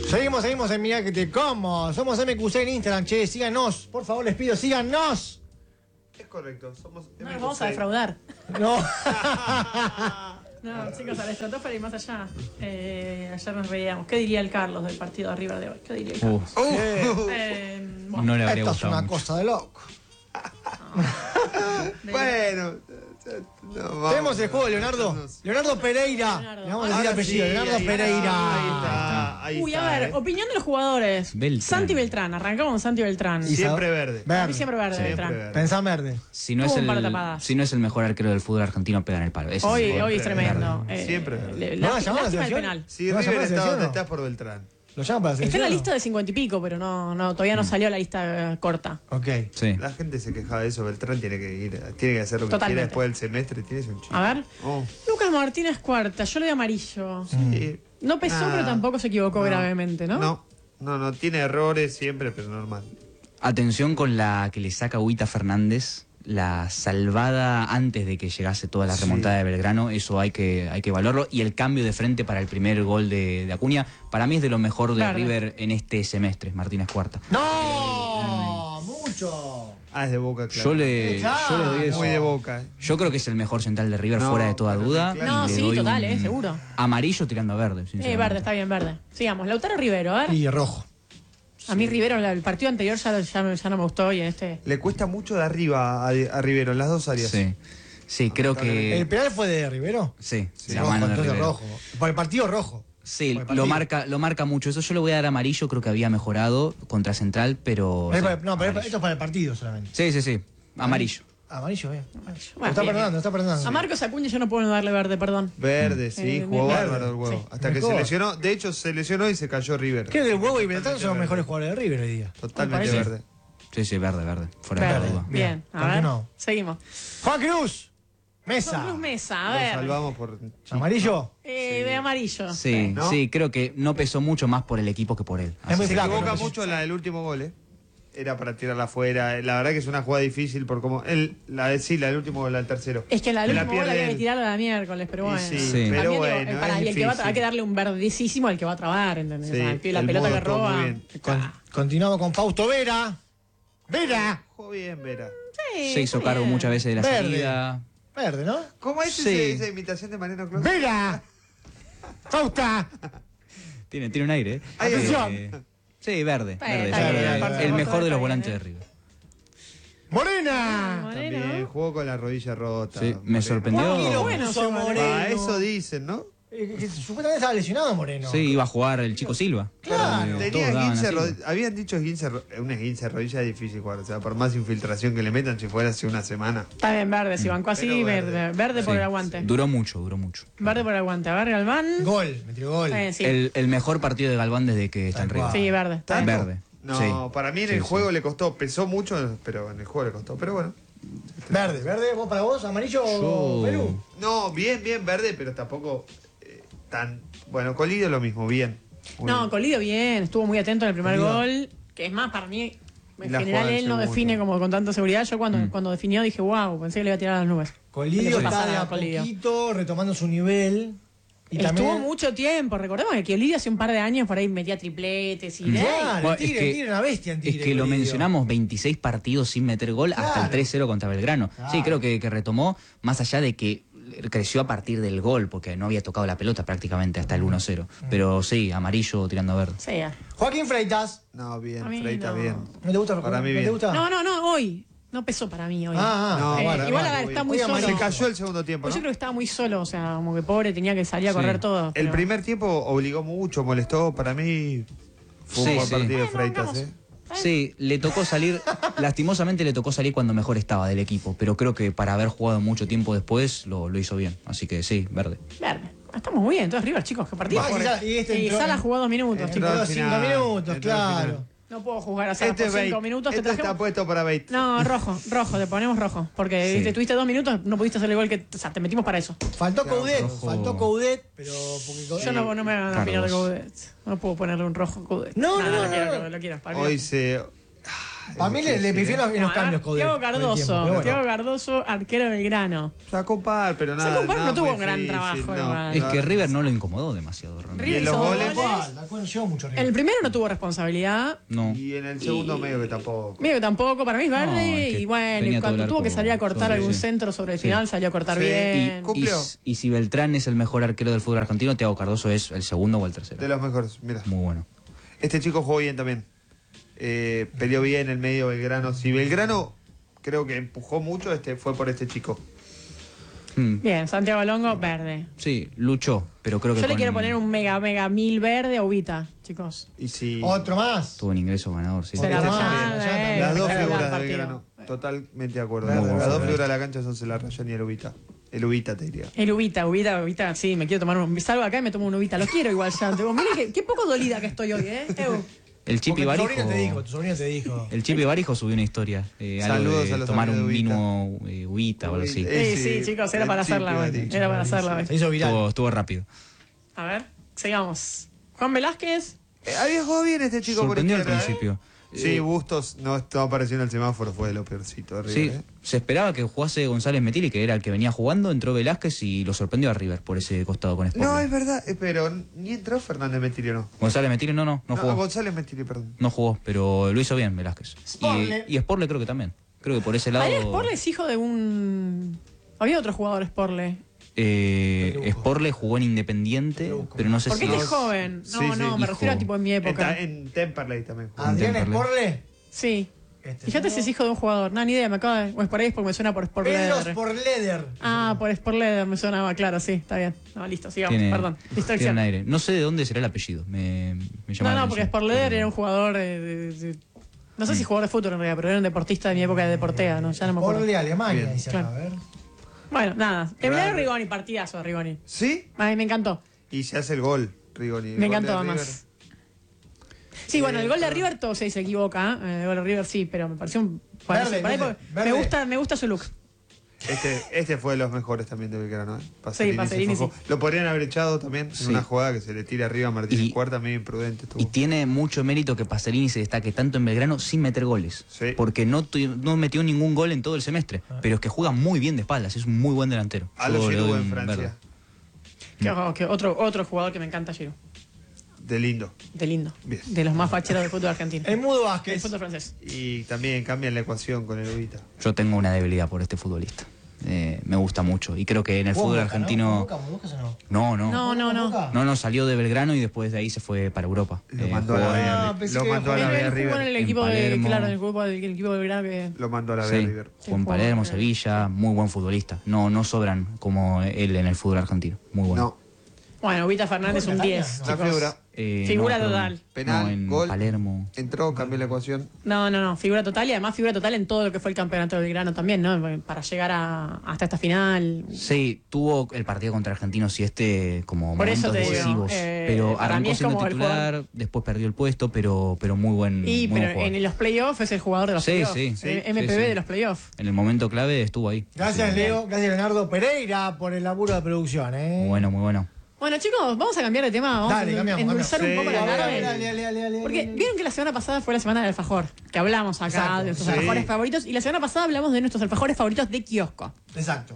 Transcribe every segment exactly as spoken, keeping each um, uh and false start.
Seguimos, seguimos en Mirá que te como. Somos M Q C en Instagram, che, síganos. Por favor, les pido, síganos. Es correcto, somos No nos vamos a defraudar. No. No, chicos, a la estratosfera y más allá. Eh, ayer nos veíamos. ¿Qué diría el Carlos del partido de River de hoy? ¿Qué diría el Carlos? Uh, Uh, Eh, bueno, no le habría Esto es gustado una mucho. cosa de loco. bueno, no, vamos, Tenemos el juego de Leonardo. Leonardo. Leonardo Pereira. Leonardo. Le vamos a decir el Ahora apellido. sí, Leonardo ahí Pereira. está, Ahí está, ahí Uy, está, a ver, eh. opinión de los jugadores. Beltrán. Santi Beltrán, arrancamos con Santi Beltrán. Y Siempre verde. A mí Verde. siempre verde Siempre Beltrán. verde. Pensá verde. Si no, Tuvo es un par de el, tapadas. si no es el mejor arquero del fútbol argentino, pega en el palo. Ese Hoy, sí. hoy es Siempre tremendo. verde. Eh, Siempre verde. le- ¿No va a lástima llamar a la lástima el selección? penal. Si ¿No River llama la está donde selección o no? estás por Beltrán. ¿Lo llaman para la Está en selección? la o no? lista de cincuenta y pico, pero no, no todavía no salió la lista eh, corta. Ok. Sí. La gente se quejaba de eso. Beltrán tiene que ir, tiene que hacer lo que Totalmente. quiera después del semestre. Tienes un chico. A ver. Oh, Lucas Martínez cuarta, yo le doy amarillo. sí. No pesó, Ah, pero tampoco se equivocó no. gravemente, ¿no? No, no, no. Tiene errores siempre, pero normal. Atención con la que le saca Huita Fernández, la salvada antes de que llegase toda la Sí. remontada de Belgrano, eso hay que, hay que valorarlo. Y el cambio de frente para el primer gol de, de Acuña, para mí es de lo mejor de Verde. River en este semestre, Martínez Cuarta. ¡No! ¡Mucho! Ah, es de Boca, claro. Yo le, yo le doy eso. Muy de Boca. eh. Yo creo que es el mejor central de River, No, fuera de toda para mí, duda. claro. No, y le sí, doy total, un eh, seguro. Amarillo tirando a verde, Eh, sinceramente. verde, está bien, verde. Sigamos. Lautaro Rivero, a ver. Y rojo. A mí Rivero, la- el partido anterior ya, ya, ya no me gustó y en este... Le cuesta mucho de arriba a, a Rivero en las dos áreas. Sí, sí, creo que... ¿El penal fue de Rivero? Sí, la rojo, mano de entonces Rivero. rojo. Por el partido rojo. Sí, Por el lo partido. marca, lo marca mucho. Eso yo le voy a dar amarillo, creo que había mejorado contra Central, pero... Es sí, para- no, pero amarillo. esto es para el partido solamente. Sí, sí, sí, amarillo. Amarillo, bien. Bueno, Lo está bien, perdonando, bien. lo está perdonando. A Marcos Acuña yo no puedo darle verde, perdón. Verde, sí, Eh, jugó verde. bárbaro el huevo. Sí. Hasta que Mejor. se lesionó. De hecho, se lesionó y se cayó River. Que del huevo y Beltrán son los Totalmente mejores verde. jugadores de River hoy día. Totalmente Me parece. verde. Sí, sí, verde, verde. Fuera de Verde. duda. Bien, Bien, a ver. continuamos. Seguimos. Juan Cruz. Mesa. Cruz Mesa, a Lo ver. salvamos por. Amarillo. Eh, De amarillo. Sí, ¿No? sí, creo que no pesó mucho más por el equipo que por él. Es Así muy Se flaco, equivoca ¿no? mucho en la del último gol, ¿eh? Era para tirarla afuera. La verdad que es una jugada difícil por cómo. Él, la de sí, la del último gol, la del tercero. Es que en la Me última bola pierde había que él. tirarla la miércoles, pero Y bueno. sí, Sí. pero También, bueno, digo, para- es y el que va a- difícil. hay que darle un verdísimo al que va a trabar, ¿entendés? Sí, O sea, el que- la el pelota modo que estuvo roba. muy bien. Con- continuamos con Fausto Vera. Vera. Jugó bien, Vera. Sí, Se hizo está cargo bien. muchas veces de la Verde. salida. Verde, ¿no? ¿Cómo es Sí. ese- esa imitación de Mariano Clos? Vera. Fausta. Tiene, tiene un aire, ¿eh? Atención. Eh, sí, verde. Está verde, bien, está verde. bien, el está bien. mejor de los Está volantes bien, de River. Morena. Moreno. También jugó con la rodilla rota. Sí, me Moreno. sorprendió. Juan Guido Bueno, puso sí, Moreno. Ah, eso dicen, ¿no? Eh, que supuestamente estaba lesionado Moreno. Sí, iba a jugar el Chico Silva. Claro. Eh, Tenía todos daban esguince así. ro- habían dicho esguince, ro- un esguince de rodilla es difícil jugar, o sea, por más infiltración que le metan, si fuera hace una semana. Está bien, verde, si bancó así, Pero verde. verde. Verde, por Sí, el aguante. Duró mucho, duró mucho. Verde por el aguante. A ver, Galván. Gol, metió gol. Está bien, sí. El, el mejor partido de Galván desde que está en Tal River. cual. Sí, verde. Está bien. Verde. No, Sí. para mí en Sí, el sí. juego le costó, pesó mucho, pero en el juego le costó, pero bueno. Verde, verde, vos para vos, amarillo Yo- Perú. No, bien, bien verde, pero tampoco eh, tan... Bueno, Colidio lo mismo, bien. Muy No, bien. Colidio bien, estuvo muy atento en el primer Colidio. gol, que es más, para mí, en La general jugada del él no segundo. define como con tanta seguridad. Yo cuando, Mm. cuando definió dije, wow, pensé que le iba a tirar a las nubes. Colidio No le está pasa de nada a a Colidio. poquito retomando su nivel. Y Estuvo también. mucho tiempo, recordemos que Colidio hace un par de años por ahí metía tripletes y... Claro, Bueno, el tigre, es que- el tigre es una bestia en Es tigre. que lo Colidio. mencionamos, veintiséis partidos sin meter gol hasta Claro. el tres cero contra Belgrano. Claro. Sí, creo que, que retomó, más allá de que creció a partir del gol, porque no había tocado la pelota prácticamente hasta el uno cero. Pero sí, amarillo tirando a verde. Sí, ah. Joaquín Freitas. No, bien, A mí Freita, no. bien. ¿No te gusta? Para mí ¿No te bien. gusta? No, no, no, hoy. No pesó para mí hoy. Ah, ah, No, Eh, para- igual para- ahora está hoy- muy hoy solo. amarillo. Se cayó el segundo tiempo, Pues ¿no? yo creo que estaba muy solo, o sea, como que pobre tenía que salir a Sí. correr todo. El pero- primer tiempo obligó mucho, molestó, para mí fue un Sí, buen sí. partido de Bueno, Freitas, vamos. ¿eh? Sí, le tocó salir, lastimosamente le tocó salir cuando mejor estaba del equipo, pero creo que para haber jugado mucho tiempo después lo, lo hizo bien. Así que sí, verde. Verde. Estamos muy bien, entonces River, chicos, qué partido. Ah, y Sala- y este y entró Sala en- jugó dos minutos, Entró chicos. al cinco final, minutos, entró al claro. final. No puedo jugar a Sala Este por es cinco bait. minutos. Te Este está trajimos... puesto para bait. No, rojo, rojo, te ponemos rojo. Porque Sí. te tuviste dos minutos, no pudiste hacer el gol que. O sea, te metimos para eso. Faltó Claro, Coudet, rojo. faltó Coudet, pero porque Coudet- Yo no, no me van a Carlos. opinar de Coudet. No puedo ponerle un rojo a Coudet. No, no, no, lo no, quiero, no. lo quiero. para mí Hoy no. se... A mí le, le difícil, pifié ¿eh? en los, en los A ver, cambios, Code. Tiago con el Cardoso, tiempo, pero bueno. Tiago Cardoso, arquero de Belgrano. Sacó par, pero nada. Sacó par, no nada tuvo muy un gran difícil, trabajo, no. igual. Es La que verdad River no lo incomodó demasiado realmente. River Y en los hizo dos goles- goles. Igual, Igual, llevó mucho ritmo. El primero no tuvo responsabilidad. No. Y en el segundo Y- medio que tampoco. Medio que tampoco, para mí es verde. No, es que y bueno, tenía y cuando todo el tuvo que arco salir a cortar sobre- algún sí. centro sobre el Sí. final, salió a cortar Sí. bien. Y, Cumplió. y- y si Beltrán es el mejor arquero del fútbol argentino, Thiago Cardoso es el segundo o el tercero. De los mejores, mira. Muy bueno. Este chico jugó bien también. Eh, peleó bien en el medio Belgrano. Si Belgrano creo que empujó mucho, este fue por este chico. Hmm. Bien, Santiago Longo, verde. Sí, luchó, pero creo que Yo le con- quiero poner un mega, mega mil verde a Ubita, chicos. Y si Otro más. tuvo un ingreso ganador, sí. Se la Otro rayan, más, ya eh, también. las dos para ganar figuras el de partido. Belgrano. Totalmente de acuerdo. Verde, Las verde, dos verde. figuras de la cancha son Celarrayán y el Ubita. El Ubita te diría. El Ubita, Ubita, Ubita, sí, me quiero tomar un... Salgo acá y me tomo un Ubita. Lo quiero igual ya. Digo, miren qué, qué poco dolida que estoy hoy, ¿eh? Eu. El Chipi Porque tu sobrino Barijo. te dijo, tu sobrino te dijo. El Chipi Barijo subió una historia. Eh, algo Saludos de a los tomar amigos un de vino eh, Ubita o algo así. Eh, Sí, sí, sí, chicos, era el para Chipi hacerla hoy. Barijo. Era para hacerla hoy. Se hizo viral. Estuvo, estuvo rápido. A ver, sigamos. Juan Velázquez. Eh, había jugado bien este chico por Sorprendió al izquierda, ¿eh? principio. Sí, Eh, Bustos no estaba apareciendo en el semáforo, fue de lo peorcito. de Sí, River, ¿eh? se esperaba que jugase González Metili, que era el que venía jugando, entró Velázquez y lo sorprendió a River por ese costado con Sporting. No, es verdad, eh, pero ni entró Fernández Metirio, no. González Metili no, no, no No, jugó. González Metirio, perdón. No jugó, pero lo hizo bien Velázquez. Sporle. Y, y Sporle creo que también. Creo que por ese lado. Ariel Sporle es hijo de un... Había otro jugador Sporle. Eh, Te lo busco. Sporle jugó en Independiente, Te lo busco. pero no sé Porque si. este es joven. No, Sí, sí, no, me hijo. refiero a tipo en mi época. Está en Temperley también. jugó. Adrián Temperley. Sporle. Sí. Este Fíjate no. si es hijo de un jugador. No, ni idea, me acaba de... O es por ahí, es porque me suena por Pedro Sportleder. Sporleder. Ah, por Sportleder me sonaba, claro, sí, está bien. No, listo, sigamos, Tiene, perdón. tiene Distracción. un aire. No sé de dónde será el apellido. Me, me llama No, la no, porque atención. Sportleder Pero- era un jugador de, de- de- no sé si jugador de fútbol en realidad, pero era un deportista de mi época de deportea, ¿no? Ya no me acuerdo. Sporle, Alemania, Bien. dice acá, Claro. a ver. Bueno, nada. Emiliano Claro. Rigoni, partidazo de Rigoni. ¿Sí? Ay, me encantó. Y se hace el gol, Rigoni. El Me gol encantó de además. Sí, bueno, el gol de River todo se, se equivoca. eh, El gol de River sí, pero me pareció un. bueno, Verde, sí, por ahí verde, porque verde. me gusta, me gusta su look. Este, este fue de los mejores también de Belgrano, ¿eh? Pacerini, Sí, Pacerini, se enfocó. Lo podrían haber echado también Sí. en una jugada que se le tira arriba a Martínez Y- Cuarta, medio imprudente estuvo. Y tiene mucho mérito que Pacerini se destaque tanto en Belgrano sin meter goles. Sí. Porque no, tu- no metió ningún gol en todo el semestre. Pero es que juega muy bien de espaldas, es un muy buen delantero. A lo Yo le Giroud doy en un Francia. verde. Que, ojo, que otro, otro jugador que me encanta, Giroud. De lindo. De lindo. Bien. De los más facheros del fútbol argentino. El Mudo Del Vázquez. fútbol francés. Y también cambian la ecuación con el Ubita. Yo tengo una debilidad por este futbolista. Eh, me gusta mucho. Y creo que en el ¿Jugó fútbol en Boca, argentino. ¿no? ¿Jugó en Boca, Boca o no? No, no. No, no, no. ¿Boca? No, no, salió de Belgrano y después de ahí se fue para Europa. Lo Eh, mandó a la jugó B. en- Ah, Lo pensé que mandó a la Él, B él a jugó en River. el En equipo de. Palermo. Claro, en el grupo del el equipo de Belgrano que. Lo mandó a la B Sí, a River. jugó en Palermo, Sí. Sevilla, muy buen futbolista. No, no sobran como él en el fútbol argentino. Muy bueno. No. Bueno, Ubita Fernández un Italia, diez. no. Una chicos. figura. Eh, Figura no, pero- total. Penal, no, en gol. Palermo. Entró, cambió la ecuación. No, no, no, figura total y además figura total en todo lo que fue el campeonato de Belgrano también, ¿no? Para llegar a, hasta esta final. Sí, tuvo el partido contra Argentinos y este como Por eso momentos te digo, decisivos. eh, pero para mí arrancó es siendo como el titular, después perdió el puesto, pero, pero muy buen. Y muy buen pero jugador. en los playoffs es el jugador de los Sí, playoffs. sí, sí, El M P B sí, sí. de los playoffs. En el momento clave estuvo ahí. Gracias, Sí. Leo. Gracias, Leonardo Pereira, por el laburo de producción, ¿eh? Muy bueno, muy bueno. Bueno, chicos, vamos a cambiar de tema. Vamos Dale, a cambiamos, endulzar cambiamos. un poco Sí, la a ver, tarde. dale, dale, dale, dale, Porque dale. vieron que la semana pasada fue la semana del alfajor, que hablamos acá Exacto, de nuestros sí. alfajores favoritos, y la semana pasada hablamos de nuestros alfajores favoritos de kiosco. Exacto.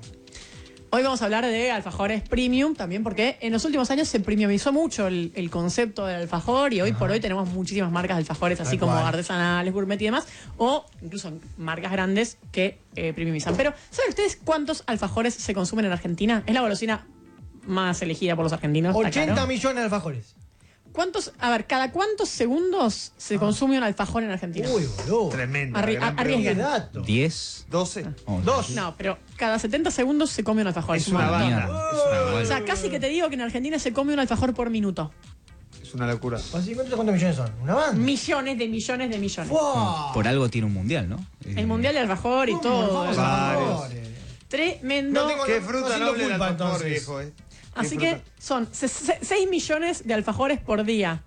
Hoy vamos a hablar de alfajores premium también porque en los últimos años se premiumizó mucho el, el concepto del alfajor y hoy por hoy tenemos muchísimas marcas de alfajores así Tal como cual. artesanales, gourmet y demás, o incluso marcas grandes que eh, premiumizan. Pero ¿saben ustedes cuántos alfajores se consumen en Argentina? Es la golosina más elegida por los argentinos. está ochenta claro. millones de alfajores. ¿Cuántos, a ver, cada cuántos segundos se consume un alfajor en Argentina? Uy, boludo. Tremendo. Arri- gran a- arriesga. Qué pregunta. dato. ¿diez? doce. Oh, Dos. No, pero cada setenta segundos se come un alfajor. Es un una montón. banda. Mierda. Es una O banda. sea, casi que te digo que en Argentina se come un alfajor por minuto. Es una locura. Así, ¿Cuántos, ¿Cuántos millones son? ¿Una banda? Millones de millones de millones. ¡Fua! Por algo tiene un mundial, ¿no? Eh, El mundial de alfajor y ¿Cómo? todo. Los eso. Varios. alfajores. Tremendo. No tengo- Qué no fruta siento noble el culpa, alfajor, entonces. viejo, eh. Qué Así fruta. que son seis millones de alfajores por día.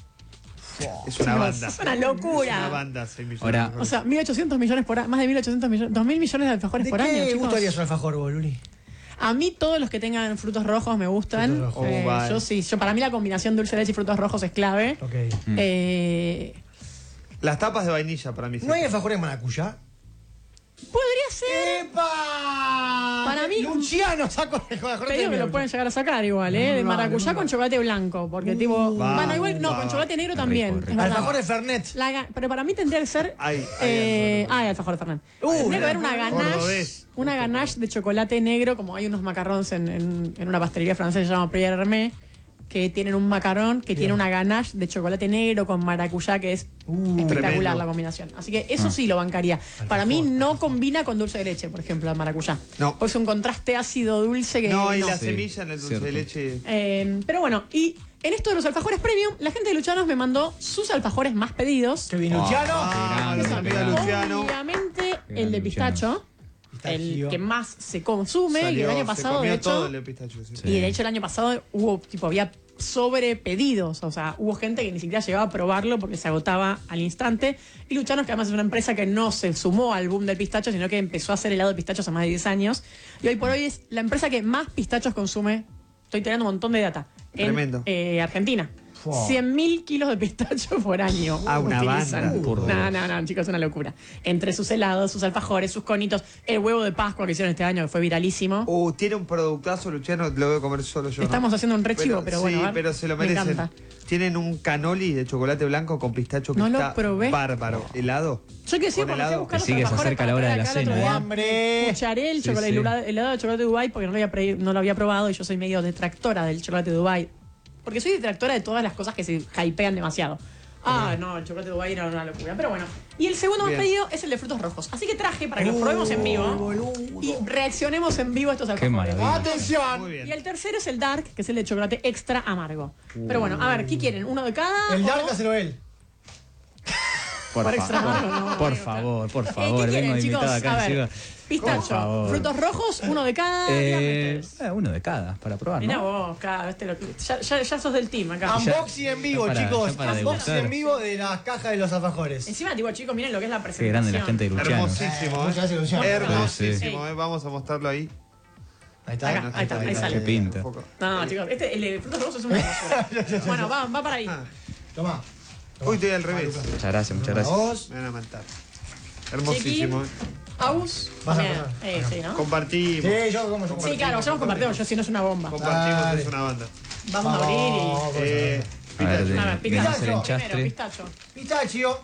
Es una banda. Es una locura. Es una banda, seis millones. Ahora- O sea, mil ochocientos millones por año, más de mil ochocientos millones, dos mil millones de alfajores ¿De por qué año, chicos. gustaría su alfajor, vos, Luli? A mí todos los que tengan frutos rojos me gustan. Frutos rojos. Eh, Oh, vale. yo sí, yo para mí la combinación dulce de leche y frutos rojos es clave. Ok. Eh, Las tapas de vainilla para mí. ¿No hay sí. alfajores de maracuyá? Podría ser. ¡Epa! Para mí- Luciano saco el alfajor Te de digo que lo negro. pueden llegar a sacar igual, ¿eh? De No, maracuyá no, con no. chocolate blanco. Porque tipo. Va, bueno, igual no, va, con va. chocolate negro Rico, también. rico. es verdad. Alfajor de Fernet. La ga- pero para mí tendría que ser. Hay- hay eh, alfajor. ah, alfajor de Fernet. Uh, tendría que haber una Cordobés. ganache. Una ganache de chocolate negro, como hay unos macarrones en, en, en una pastelería francesa que se llama Pierre Hermé, que tienen un macarrón que tiene una ganache de chocolate negro con maracuyá, que es Uh, espectacular tremendo. la combinación. Así que eso sí lo bancaría. Para mí no combina con dulce de leche, por ejemplo, el maracuyá. No. Porque es un contraste ácido dulce que No, y no. la Sí, semilla en el dulce cierto. de leche. Eh, pero bueno, y en esto de los alfajores premium, la gente de Luchanos me mandó sus alfajores más pedidos. Que viene Luciano. Ah, grande, los Son, amigos de Luciano. obviamente, Qué el grande, de pistacho, Pistachio. el que más se consume, y Salió, el año se pasado, comió de hecho, todo el de pistacho, sí. y de hecho el año pasado hubo, tipo, había sobre pedidos, o sea, hubo gente que ni siquiera llegaba a probarlo porque se agotaba al instante. Y Luchanos, que además es una empresa que no se sumó al boom del pistacho, sino que empezó a hacer helado de pistachos hace más de diez años. Y hoy por hoy es la empresa que más pistachos consume. Estoy teniendo un montón de data. En Tremendo. eh, Argentina. Fua. cien mil kilos de pistacho por año. Ah, una utilizan. banda. Por No, Dios. no, no, chicos, es una locura. Entre sus helados, sus alfajores, sus conitos, el huevo de Pascua que hicieron este año, que fue viralísimo. Uh, tiene un productazo, Luciano, lo voy a comer solo yo. ¿no? Estamos haciendo un re chivo, pero bueno, Sí, a ver, pero se lo me merecen. encanta. Tienen un canoli de chocolate blanco con pistacho que No lo está probé. bárbaro. ¿Helado? Yo que sí, Con cuando fui a helado. buscar los Te sigue, se alfajores acerca para la hora traer de la acá el otro cena, día, ¿eh? ¡Hambre! Cucharé el, Sí, chocolate, sí. el helado- el helado de chocolate de Dubái porque no lo, había pre- no lo había probado y yo soy medio detractora del chocolate de Dubái. Porque soy detractora de todas las cosas que se hypean demasiado. Ah, no, el chocolate de Dubái era una locura. Pero bueno. Y el segundo más Bien. pedido es el de frutos rojos. Así que traje para que los probemos en vivo boludo. y reaccionemos en vivo a estos Qué alfajores. maravilla. ¡Atención! Muy bien. Y el tercero es el dark, que es el de chocolate extra amargo. Pero bueno, a ver, ¿qué quieren? ¿Uno de cada? El o- Dark hacelo él. Por, Para fa- extra amargo, no, por no, favor, por Eh, favor, ¿qué quieren, vengo de chicos? invitada acá A ver, encima. pistacho, Por favor. frutos rojos, uno de cada. dígame Eh, ustedes. eh, uno de cada, para probar, Mirá ¿no? vos, cada vez te lo. Ya, ya, ya sos del team acá. Ya- Unboxing en vivo, ya para- chicos. ya para Unboxing degustar. en vivo de las cajas de los alfajores. Encima, tipo, chicos, miren lo que es la Qué presentación. grande la gente de Luciano. Hermosísimo, Muchas gracias, Luciano. ¿eh? Hermosísimo, Sí. ¿eh? Vamos a mostrarlo ahí. Ahí está. Acá, ahí está, ahí sale. Qué pinta. Enfoca. No, chicos, este, el de frutos rojos es una hermosura. Bueno, va, va para ahí. Ah. Tomá. Uy, estoy al revés. Muchas gracias, muchas gracias. Vos. Me van a matar. Hermosísimo. ¿eh? Aus. Vas a Bien. pasar. Eh, sí, ¿no? Compartimos. Sí, yo como yo. Sí, claro, vayamos compartiendo, yo si no es una bomba. Compartimos, Dale. es una banda. Vamos a abrir y. Vamos, Eh, A ver, de, A ver, de no pistacho. hacer Primero, enchastre. pistacho. Pistacho.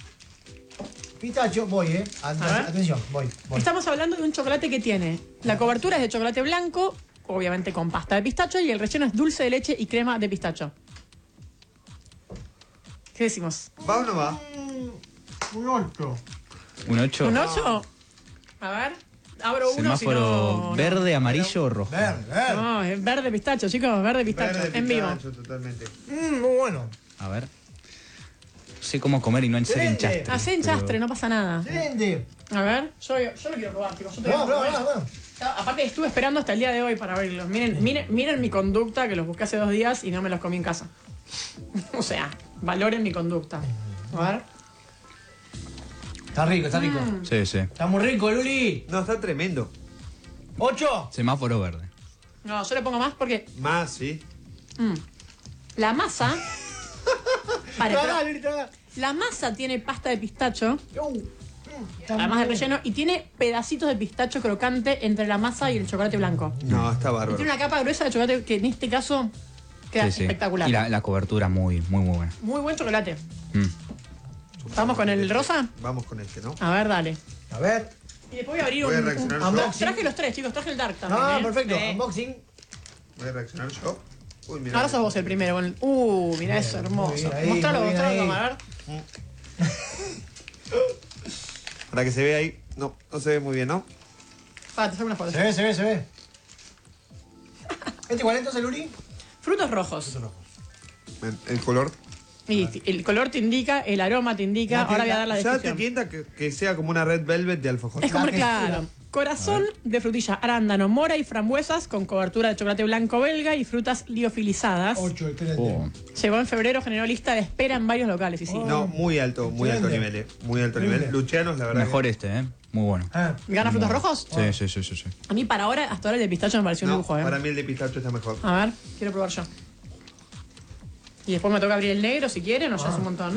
Pistacho, voy, eh. At- A ver. Atención, voy. voy. Estamos hablando de un chocolate que tiene. La cobertura es de chocolate blanco, obviamente con pasta de pistacho, y el relleno es dulce de leche y crema de pistacho. ¿Qué decimos? ¿Va o no va? Un ocho. Un ocho. ¿Un ocho? A ver. Abro uno. si Semáforo no- verde, amarillo o rojo. Verde, verde. No, es verde pistacho, chicos, verde pistacho, Verde en vivo. pistacho, totalmente. Mm, muy bueno. A ver. Sé cómo comer y no hacer Excelente. enchastre. Hacé enchastre, pero- no pasa nada. Excelente. A ver, yo, yo lo quiero probar, chicos. Yo te Vamos, vamos, vamos. Aparte estuve esperando hasta el día de hoy para abrirlos. Miren, miren, miren mi conducta, que los busqué hace dos días y no me los comí en casa. O sea, valoren mi conducta. A ver. Está rico, está rico. Sí, sí. Está muy rico, Luli. No, está tremendo. ¿Ocho? Semáforo verde. No, yo le pongo más porque Más, sí. mm, la masa. Vale, Tragá, pero Luli, tragá. la masa tiene pasta de pistacho, Uh, mm, está además muy del bien. relleno, y tiene pedacitos de pistacho crocante entre la masa y el chocolate blanco. No, está Y bárbaro. tiene una capa gruesa de chocolate que en este caso queda Sí, sí. espectacular. Y la, la cobertura muy, muy, muy buena. Muy buen chocolate. Mm. ¿Vamos con el rosa? Vamos con este, ¿no? A ver, dale. A ver. Y después voy a abrir Voy a un, reaccionar un- yo. tra- Traje los tres, chicos, traje el dark también. Ah, ¿eh? perfecto. Eh, Unboxing. Voy a reaccionar yo. Uy, mira. Ahora sos vos el primero. Con el... Uh, mirá Bien, eso, muy hermoso. bien ahí, Mostralo, muy bien mostralo, ahí. toma, a ver. Para que se vea ahí. No, no se ve muy bien, ¿no? Pa, te saco una foto. Se ve, se ve, se ve. ¿Este cuál entonces, Luli? Frutos rojos. El, el color. Y t- el color te indica, el aroma te indica. Ya te- Ahora voy a dar la Ya te descripción. tienta que, que sea como una red velvet de alfajor. Es como, La textura. claro, corazón de frutilla, arándano, mora y frambuesas con cobertura de chocolate blanco belga y frutas liofilizadas. Ocho, excelente. Oh. Llegó en febrero, generó lista de espera en varios locales. Y sí, No, muy alto, muy alto nivel, eh. Muy alto nivel. Excelente. Lucianos, la verdad. Mejor este, ¿eh? Muy bueno. Ah, ¿gana frutos rojos? Sí, sí, sí, sí, sí. A mí para ahora, hasta ahora el de pistacho me que- pareció un No, lujo, ¿eh? para mí el de pistacho está mejor. A ver, quiero probar yo. Y después me toca abrir el negro si quieren, o ya es un montón.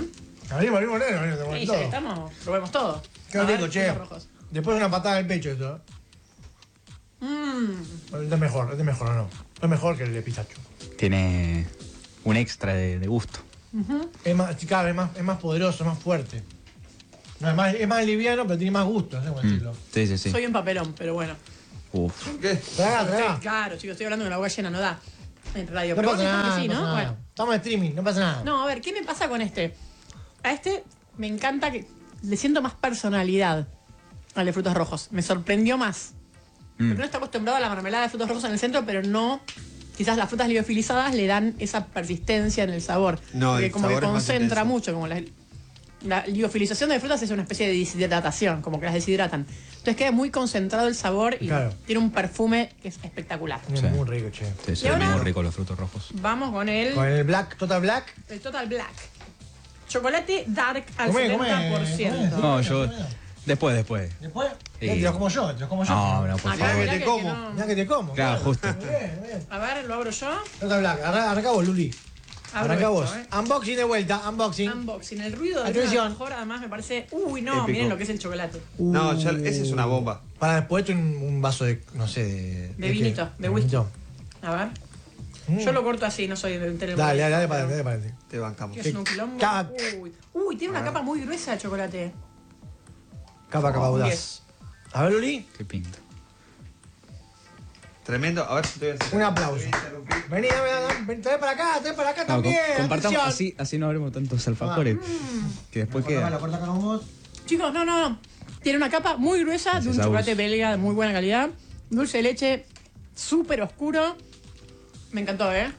Abrimos, abrimos negro, abrimos, abrimos Sí, todo. ya estamos, probemos todo. Qué A ver, rico, che. frutos rojos. Después una patada en el pecho esto. ¿eh? Mmm. Este es mejor, este es mejor, ¿o no? Es mejor que el de pistacho. Tiene un extra de, de gusto. Es más, claro, es más, es más poderoso, es más fuerte. No, es, más, es más liviano, pero tiene más gusto, no sé cómo Mm. decirlo. Sí, sí, sí. Soy un papelón, pero bueno. Uf. ¿Qué? Traga, traga. Claro, chicos, estoy hablando con la boca llena, no da. En radio. No Pero pasa vos nada, que sí, no ¿no? pasa nada. Bueno. Estamos en streaming, no pasa nada. No, a ver, ¿qué me pasa con este? A este me encanta que le siento más personalidad al de frutos rojos. Me sorprendió más. Mm. Porque uno está acostumbrado a la mermelada de frutos rojos en el centro, pero no. Quizás las frutas liofilizadas le dan esa persistencia en el sabor. No, porque el como que sabor es más concentra intenso. mucho, como la, la liofilización de frutas es una especie de deshidratación, como que las deshidratan. Entonces queda muy concentrado el sabor y Claro. tiene un perfume que es espectacular. Es Sí. muy rico, che. Sí, Y son ahora- muy ricos los frutos rojos. Vamos con el, Con el black, total black. el Total Black. Chocolate dark al Comé, setenta por comé, ciento. comé. No, yo. Después, después. Después, Sí. te los como yo, te los como yo. No, no, por Acá, favor. mirá te que- como. que no- Mirá que te como. Claro, justo. Muy bien, muy bien. A ver, lo abro yo. Total black, arranca, arranca vos, Luli. Abro Arranca esto, vos. eh. Unboxing de vuelta, unboxing. Unboxing. El ruido de Atención. mejor además me parece. Uy, no, Épico. miren lo que es el chocolate. No, ya- esa es una bomba. Para después un, un vaso de, no sé, de... De vinito, qué? de whisky. vinito. A ver. Mm. Yo lo corto así, no soy de tener. Dale, dale, dale para adelante, dale para adelante. Te bancamos. Que es un quilombo. Ca- Uy, uy, tiene una capa muy gruesa de chocolate. Capa, capa, Oh, audaz. diez. A ver, Luli. Qué pinta. Tremendo. A ver si te voy a hacer. Un aplauso. Vení, dame, dame, ven, trae para acá, trae para acá No, también. com- compartamos, atención. así, así no habremos tantos alfajores. Que después La queda. corta acá con vos. Chicos, no, no, no. Tiene una capa muy gruesa de un Gracias, chocolate Agus. belga de muy buena calidad. Dulce de leche, súper oscuro. Me encantó, ¿eh?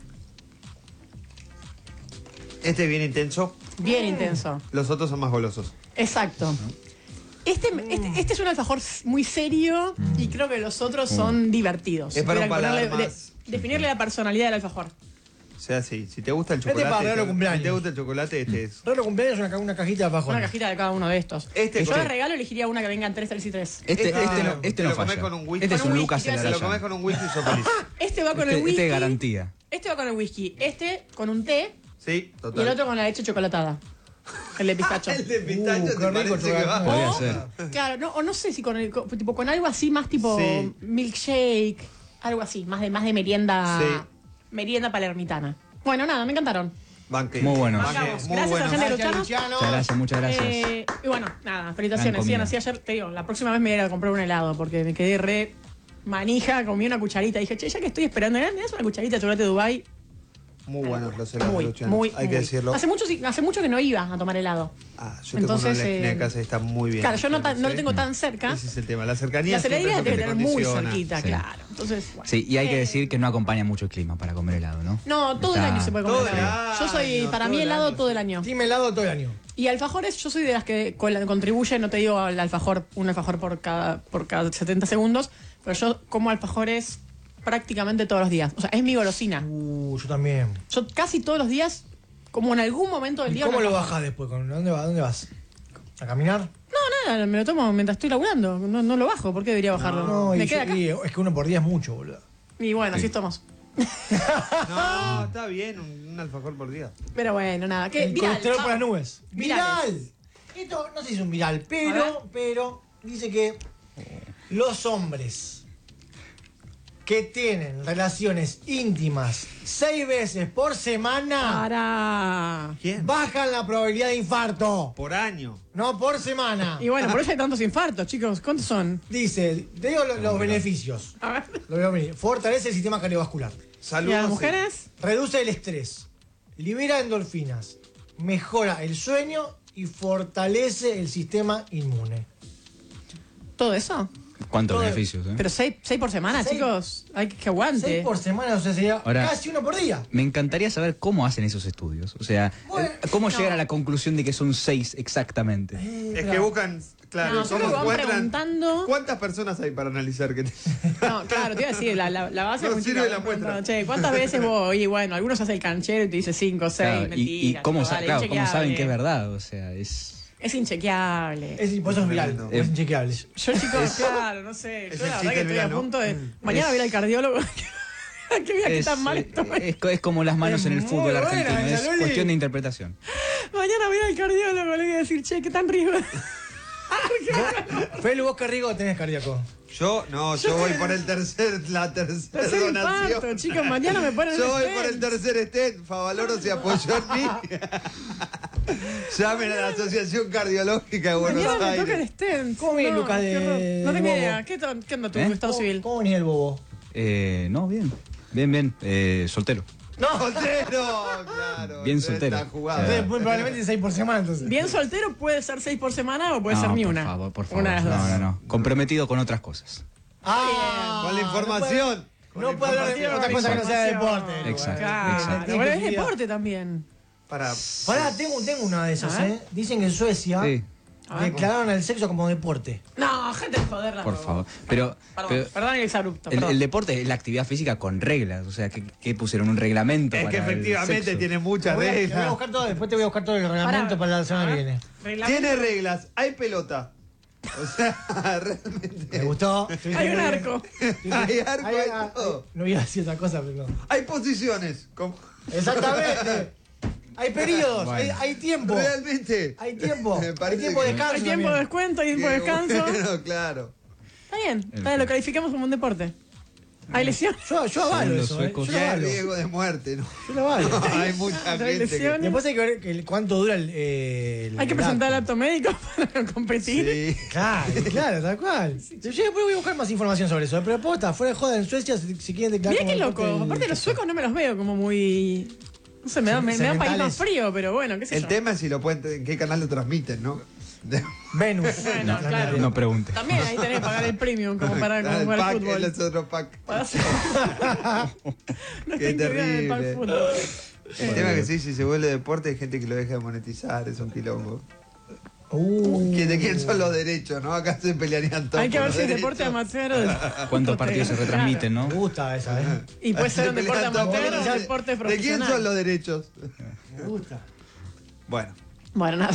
Este es bien intenso. Bien intenso. Los otros son más golosos. Exacto. Este, este, este es un alfajor muy serio y creo que los otros son divertidos. Es para un Hubiera que paladar ponerle- más- de- definirle la personalidad del alfajor. O sea, sí. Si te gusta el Este chocolate. para regalo te- cumpleaños. Si te gusta el chocolate, este es. Regalo cumpleaños, una, ca- una cajita de alfajores. Una cajita de cada uno de estos. Este Yo con- de regalo elegiría una que vengan tres, tres y tres. Este, Este- este no, este te no lo comés falla. con un whisky. Este es Con un un Lucas whisky, en te Te la lo comes raya. con un whisky y sos feliz. Este va con Este, el whisky. este es garantía. Este va con el whisky. Este con un té Sí, y total. el otro con la leche chocolatada. El de pistacho. El de pistacho Uh, te qué rico parece que chocolate. va. Podría O, ser. claro, no, o no sé si con, el, co- tipo, con algo así más tipo Sí. milkshake, algo así, más de, más de merienda, Sí. merienda palermitana. Bueno, nada, me encantaron. Banque. Muy buenos. Banque, Vamos. Muy Gracias a la buenos. gente de Gracias, Luciano. Luciano. Muchas gracias, muchas gracias. Eh, y bueno, nada, felicitaciones. Gran Sigan comida. así ayer, te digo, la próxima vez me voy a ir a comprar un helado porque me quedé re manija, comí una cucharita. Dije, che, ya que estoy esperando, ¿me das una cucharita de chocolate de Dubái? Muy buenos los helados Muy, de Luciano. muy, Hay muy. que decirlo. Hace mucho, sí- hace mucho que no iba a tomar helado. Ah, yo tengo Entonces, uno en la esquina eh, de casa y está muy bien. Claro, yo no, tan- no lo ¿Sí? tengo tan cerca. Ese es el tema. La cercanía. La siempre es celeridad lo que debe te tener muy condiciona. cerquita, Sí. claro. Entonces, bueno. Sí, y hay que Eh, decir que no acompaña mucho el clima para comer helado, ¿no? No, todo el Está- año se puede comer Todo el helado. Yo soy, año, para todo mí el helado año, todo sí. el año. Team helado todo el año. Y alfajores, yo soy de las que col- contribuyen, no te digo al alfajor, un alfajor por cada, por cada setenta segundos, pero yo como alfajores prácticamente todos los días. O sea, es mi golosina. Uh, yo también. Yo casi todos los días, como en algún momento del ¿Y día. cómo un lo alfajor. bajas después? ¿Con- ¿Dónde, va- ¿Dónde vas? ¿A caminar? No, nada, me lo tomo mientras estoy laburando. No, no lo bajo, ¿por qué debería bajarlo? No, me y queda yo- acá. y es que uno por día es mucho, boludo. Y bueno, así estamos. No, está bien, un, un alfajor por día. Pero bueno, nada. ¿Qué? El Viral, colesterol por las vamos. nubes. Virales. ¡Viral! Esto no sé si es un viral, A ver. pero, pero, dice que los hombres que tienen relaciones íntimas seis veces por semana Para. ¿Quién? bajan la probabilidad de infarto. Por año. No por semana. Y bueno, por eso hay tantos infartos, chicos. ¿Cuántos son? Dice, te digo lo- los beneficios. A ver. Lo veo venir. Fortalece el sistema cardiovascular. ¿Y Saludos. a las mujeres? Reduce el estrés. Libera endorfinas. Mejora el sueño y fortalece el sistema inmune. ¿Todo eso? ¿Cuántos Todo- beneficios, eh? Pero seis, seis por semana, Seis. chicos. Hay que que aguante. Seis por semana, o sea, sería Ahora- casi uno por día. Me encantaría saber cómo hacen esos estudios. O sea, Bueno, eh, cómo no. llegan a la conclusión de que son seis exactamente. Es que buscan, claro, No, yo creo cómo que van encuentran. preguntando. ¿Cuántas personas hay para analizar que te... No, claro, te iba a decir, la, la, la base No es muy sirve chica, la van muestra. preguntando, che, ¿cuántas veces vos? Y bueno, algunos hace el canchero y te dice cinco, seis, Claro, y, mentira. y cómo, tipo, sa- dale, claro, cómo saben inchequeable. que es verdad. O sea, es. Es inchequeable. Es, por eso es viral, Tremendo. es inchequeable. Yo, chicos, claro, no sé. es Yo el la verdad chiste que del estoy a verano. punto de. Mm. Mañana voy a ir al cardiólogo. que vea qué Es, tan mal eh, estoy. es co- es como las manos Es en el muy fútbol buena argentino. esa, Es Luli. cuestión de interpretación. Mañana voy ir al cardiólogo, le voy a decir, che, ¿qué tan riesgo? Felu, vos qué riesgo tenés cardíaco. Yo, no, yo voy por el tercer, la tercera Tercer donación. infarto, chicos, mañana me ponen Yo el voy stent. por el tercer stent. Favaloro se apoyó en mí. Llamen a la Asociación Cardiológica de Buenos Mañana me toca el Aires. stent. ¿Cómo viene, No, Lucas, qué de- horror. No tengo de idea. Bobo? ¿Qué, to- qué onda tu ¿Eh? estado civil? ¿Cómo venía el bobo? Eh, no, bien. Bien, bien. Eh, soltero. No, Soltero, claro. Bien está soltero. jugado. entonces, muy probablemente seis por semana, entonces. Bien soltero puede ser seis por semana o puede No, ser ni por una. favor, por favor. Una de las No, dos. no, no. Comprometido con otras cosas. Ah, Con la información. No puede haber de otra cosa que no sea deporte. Exacto. Claro, Exacto. bueno, es deporte también. Para. Pará, tengo, tengo una de esas, A ver. ¿eh? Dicen que en Suecia Sí, declararon el sexo como deporte. No, gente de joderla. por favor. Pero, Perdón, pero perdón el exabrupto. el, perdón. el deporte es la actividad física con reglas. O sea, ¿qué, qué pusieron? ¿Un reglamento? Es que para el efectivamente sexo? tiene muchas Voy a, te voy a reglas. buscar todo, después te voy a buscar todo el reglamento para la semana que viene. Reglamento. Tiene reglas. Hay pelota. O sea, realmente. Me gustó. Hay un arco. Hay arco, Hay- hay hay- todo. No iba a decir otra cosa, pero no. Hay posiciones. como- Exactamente. Hay periodos, Bueno. hay, hay tiempo. Realmente. Hay tiempo. Me Hay parece tiempo de que- descanso. Hay tiempo de también. descuento, hay tiempo de Qué descanso. bueno, claro. Está bien, está bien, lo calificamos como un deporte. ¿Hay lesión? Yo, yo avalo Son los eso, ¿eh? suecos. Yo Ya lo hay avalo. riesgo de muerte, ¿no? Yo lo avalo. Hay mucha ¿Hay gente que... lesiones? Después hay que ver que el- cuánto dura el. eh, el Hay que presentar el acto. acto médico para competir. Sí. Claro, claro, tal cual. Yo después voy a buscar más información sobre eso. ¿eh? Pero posta, fuera de joda, en Suecia, si, si quieren declarar. Mirá qué como loco. deporte el Aparte, los sexo. suecos no me los veo como muy. No sé, me da, me, me da un país más Sementales. frío, pero bueno, qué sé El yo. tema es si lo pueden, en qué canal lo transmiten, ¿no? De- Venus. Bueno, No, no, claro. no, No pregunte. También ahí tenés que pagar el premium como para como el jugar al pack, fútbol. el otro pack. Para hacer- no Qué está incluido en el pack terrible. fútbol. El tema es que sí, si se vuelve deporte hay gente que lo deja de monetizar, es un quilombo. Uh, ¿Quién- ¿De quién son los derechos, no? Acá se pelearían todos. Hay que por ver los si es derechos. deporte amateur o de- ¿Cuántos partidos se retransmiten, no? me gusta esa, ¿eh? Y puede ser Se un deporte pelean todos por amateur los o un derechos. deporte ¿De quién profesional. son los derechos? Me gusta. Bueno. Bueno, nada.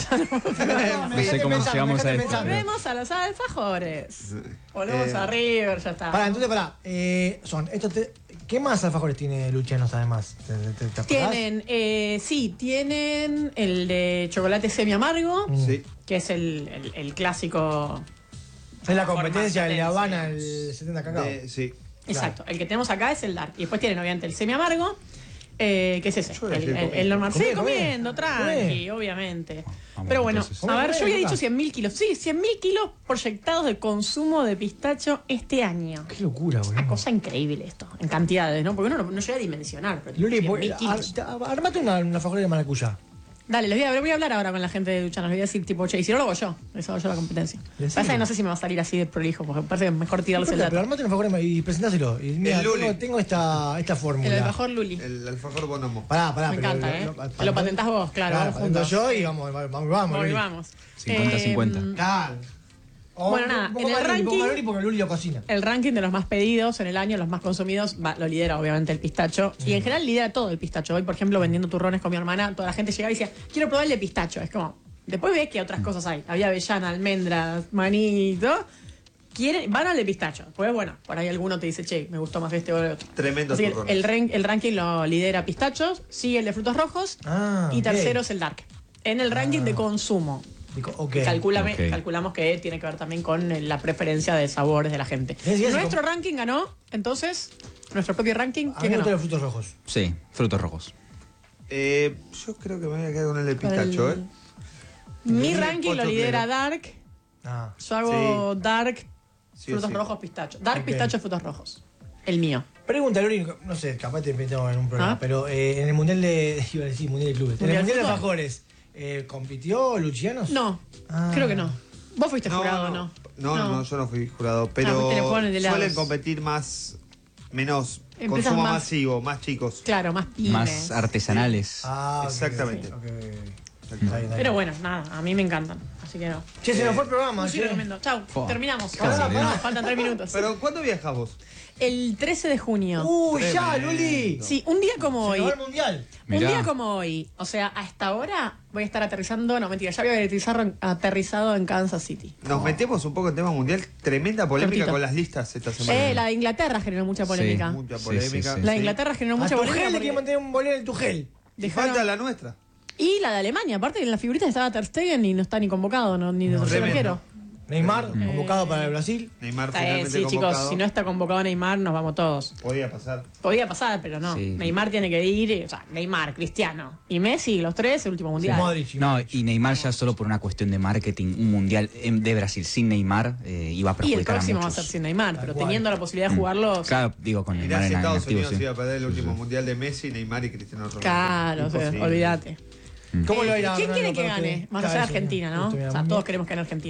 No sé cómo pensando, llegamos dejate a esto. pensando. Volvemos a los alfajores. Volvemos Eh, a River, ya está. Pará, entonces, pará. Eh, son, estos te- ¿Qué más alfajores tiene Lucianos además? ¿Te, te, te acordás? Tienen, eh, sí, tienen el de chocolate semi amargo, Mm. Sí. que es el, el- el clásico. Es la competencia de La Forma Habana, competencia. el setenta cacao. De- sí. Exacto, el que tenemos acá es el dark. Y después tienen, obviamente, el semi amargo, eh, que es ese, Yo el, dejé el- comer. el normal. Sí, Comé, comé. comiendo, tranqui, Comé. obviamente. Vamos, Pero bueno, entonces. a ver, Comé, yo había comé, dicho acá. cien mil kilos. Sí, cien mil kilos proyectados de consumo de pistacho este año. Qué locura, boludo. Cosa increíble esto, en cantidades, ¿no? Porque uno no, no llega a dimensionar. Pero Luli, cien por- mil ar- kilos. te- armate una, una alfajor de maracuyá. Dale, les voy a, voy a hablar ahora con la gente de Duchanos. Les voy a decir, tipo, che, y si no lo hago yo, eso hago yo la competencia. Decime. Pasa que no sé si me va a salir así de prolijo, porque me parece que es mejor tirarles el Pero dato. armate una alfajor de- y presentáselo. Y mira, El Luli. tengo, tengo esta, esta El fórmula. alfajor Luli. El alfajor Bonomo. Pará, pará. Me pero encanta, lo- ¿eh? lo- Lo patentás vos, claro, vamos patento juntos. yo y vamos, vamos, vamos. vamos, Hoy Luli. vamos. cincuenta cincuenta. Eh, Claro. O Bueno, un nada, poco en el más Luli, un poco más ranking- Luli porque Luli lo cocina. El ranking de los más pedidos en el año, los más consumidos, va, lo lidera obviamente el pistacho. Y en general lidera todo el pistacho. Hoy, por ejemplo, vendiendo turrones con mi hermana, toda la gente llegaba y decía, quiero probar el de pistacho. Es como, después ves que otras cosas hay. Había avellana, almendras, maní y todo. Quieren, van al de pistacho. Pues bueno, por ahí alguno te dice, che, me gustó más este o el otro. Tremendo Así que turrón. el, ran- el ranking lo lidera pistachos, sigue el de frutos rojos Ah, y ok. tercero es el dark. En el ranking de consumo. Digo, ok. Calculame- Ok. Calculamos que tiene que ver también con eh, la preferencia de sabores de la gente. Sí, sí, sí, Nuestro como- ranking ganó, entonces, nuestro propio ranking, A mí ¿quién me ganó? gustan los frutos rojos. Sí, frutos rojos. Eh, yo creo que me voy a quedar con el de pistacho, El- ¿eh? Mi Sí, ranking lo pochoclero. lidera Dark. Ah. Yo hago Dark, Sí, frutos sí. rojos, pistacho. Dark, Ok. pistacho, frutos rojos. El mío. Pregunta, Luli, no sé, capaz te metemos en un programa, ¿Ah? pero eh, en el mundial de. Iba a decir mundial de clubes. En el ¿Mundial mundial de fútbol? alfajores, eh, ¿compitió Lucianos? No, Ah. creo que no. Vos fuiste jurado, ¿no? No, no, no, yo no fui jurado. Pero fuiste el jugador de helados. suelen competir más, menos, Empresas consumo más- masivo, más chicos. Claro, más pymes. Más artesanales. Ah, ok, Exactamente. ok, ok. Está bien, está bien. Pero bueno, nada, a mí me encantan. Así que no. Che, se nos fue el programa. No, sí, che. recomiendo. Chau, Fua. terminamos. Pará, No, pará. faltan tres minutos. Pero ¿cuándo viajas vos? El trece de junio. Uy, ya, Tremendo. Luli. Sí, un día como Se hoy. acabó el mundial. Un Mirá. día como hoy. O sea, a esta hora voy a estar aterrizando. No, mentira, ya voy a aterrizar, aterrizado en Kansas City. Nos metemos un poco en tema mundial. Tremenda polémica Cortito. con las listas esta semana. Eh, la de Inglaterra generó mucha polémica. Mucha Sí, polémica. sí, sí. La de Sí. Inglaterra generó A mucha tu polémica. gel le porque quiere mantener un bolero en tu gel. Y dejaron- falta la nuestra. Y la de Alemania, aparte en las figuritas estaba Ter Stegen y no está ni convocado, no, ni de tercer tremendo. arquero. Neymar, convocado para el Brasil. Neymar Está bien, finalmente sí, chicos, convocado. si no está convocado Neymar, nos vamos todos. Podía pasar. Podía pasar, pero no. Sí. Neymar tiene que ir, o sea, Neymar, Cristiano y Messi, los tres, el último mundial. Modric. No, y Neymar ya solo por una cuestión de marketing, un mundial en- de Brasil sin Neymar eh, iba a Y el perjudicar a próximo va a muchos. ser sin Neymar, Tal pero cual. teniendo la posibilidad de jugarlo. Claro, digo, con Mirá Neymar si en, en Estados activo, Unidos sí. iba a perder el último mundial de Messi, Neymar y Cristiano Ronaldo. Claro, o sea, Imposible. olvídate. ¿Cómo le va a ir a ¿Quién Ronaldo quiere que para gane? ustedes? Más allá de Claro, sí, Argentina, ¿no? justo, mira, O sea, Mundial. todos queremos que gane Argentina.